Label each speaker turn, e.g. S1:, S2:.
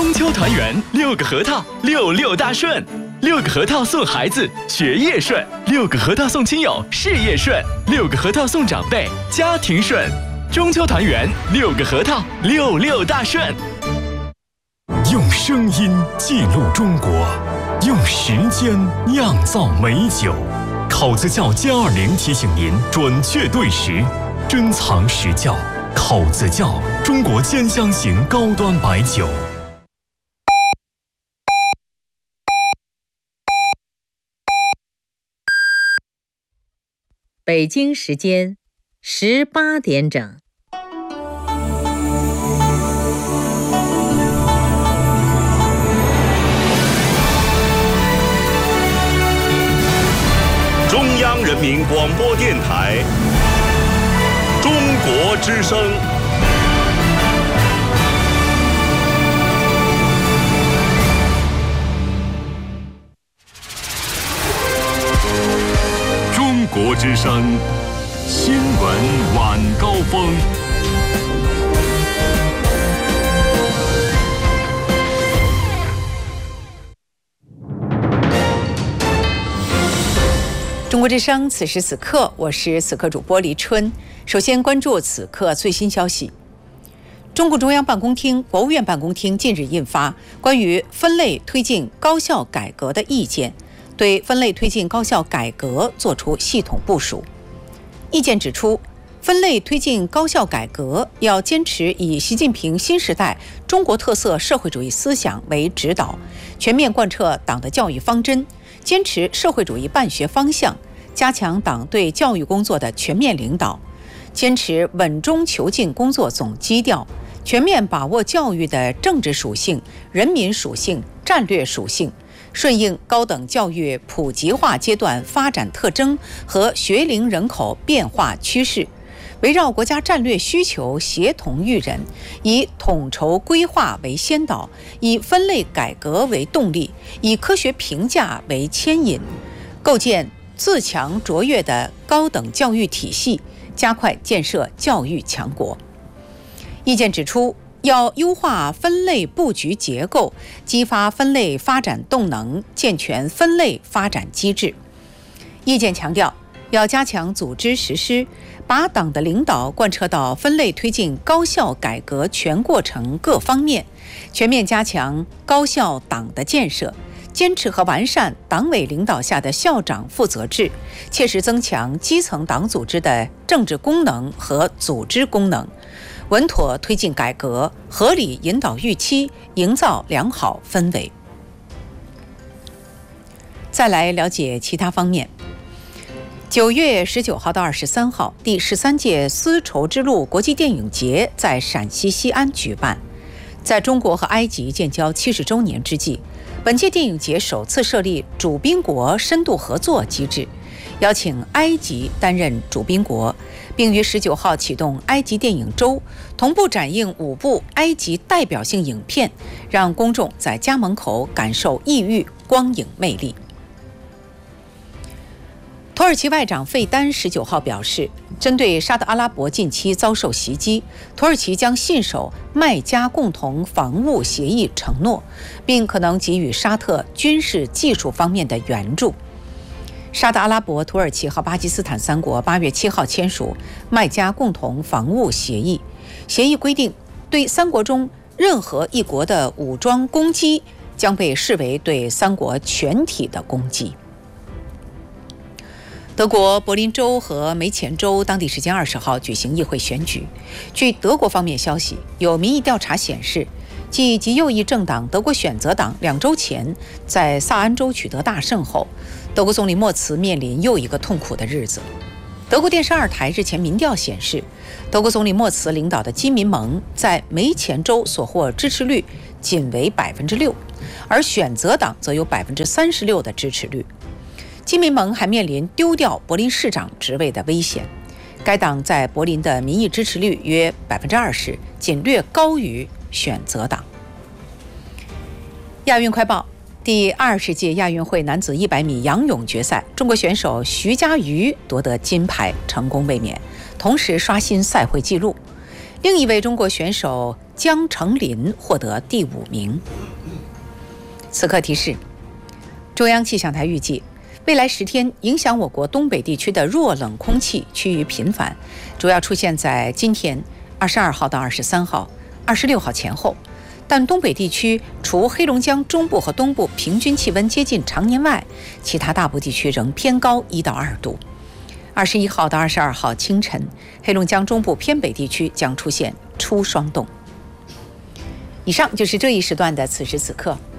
S1: 中秋团圆，6个核桃，66大顺。6个核桃送孩子学业顺，6个核桃送亲友事业顺，6个核桃送长辈家庭顺。中秋团圆，6个核桃，66大顺。
S2: 用声音记录中国，用时间酿造美酒。考子窖+20提醒您准确对时，珍藏实窖。考子窖，中国兼香型高端白酒。
S3: 北京时间18点整。
S4: 中央人民广播电台中国之声。
S2: 中国之声新闻晚高峰。
S5: 中国之声，此时此刻，我是此刻主播黎春。首先关注此刻最新消息。中共中央办公厅、国务院办公厅近日印发关于分类推进高校改革的意见，对分类推进高校改革作出系统部署。意见指出，分类推进高校改革要坚持以习近平新时代中国特色社会主义思想为指导，全面贯彻党的教育方针，坚持社会主义办学方向，加强党对教育工作的全面领导，坚持稳中求进工作总基调，全面把握教育的政治属性、人民属性、战略属性，顺应高等教育普及化阶段发展特征和学龄人口变化趋势，围绕国家战略需求协同育人，以统筹规划为先导，以分类改革为动力，以科学评价为牵引，构建自强卓越的高等教育体系，加快建设教育强国。意见指出，要优化分类布局结构，激发分类发展动能，健全分类发展机制。意见强调，要加强组织实施，把党的领导贯彻到分类推进高校改革全过程各方面，全面加强高校党的建设，坚持和完善党委领导下的校长负责制，切实增强基层党组织的政治功能和组织功能，稳妥推进改革，合理引导预期，营造良好氛围。再来了解其他方面。9月19号到23号，第13届丝绸之路国际电影节在陕西西安举办。在中国和埃及建交70周年之际，本届电影节首次设立主宾国深度合作机制，邀请埃及担任主宾国，并于19号启动埃及电影周，同步展映5部埃及代表性影片，让公众在家门口感受异域光影魅力。土耳其外长费丹19号表示，针对沙特阿拉伯近期遭受袭击，土耳其将信守麦加共同防务协议承诺，并可能给予沙特军事技术方面的援助。沙特阿拉伯、土耳其和巴基斯坦3国8月7号签署麦加共同防务协议，协议规定，对3国中任何一国的武装攻击将被视为对3国全体的攻击。德国柏林州和梅前州当地时间20号举行议会选举。据德国方面消息，有民意调查显示，继极右翼政党德国选择党2周前在萨安州取得大胜后，德国总理默茨面临又一个痛苦的日子。德国电视2台日前民调显示，德国总理默茨领导的基民盟在梅前州所获支持率仅为6%，而选择党则有36%的支持率。基民盟还面临丢掉柏林市长职位的危险。该党在柏林的民意支持率约20%，仅略高于选择党。亚运快报：第20届亚运会男子100米仰泳决赛，中国选手徐嘉余夺得金牌，成功卫冕，同时刷新赛会纪录。 另一位中国选手江成林获得第5名。此刻提示：中央气象台预计，未来10天影响我国东北地区的弱冷空气趋于频繁，主要出现在今天22号到23号、26号前后。但东北地区除黑龙江中部和东部平均气温接近常年外，其他大部地区仍偏高1到2度。21号到22号清晨，黑龙江中部偏北地区将出现初霜冻。以上就是这一时段的此时此刻。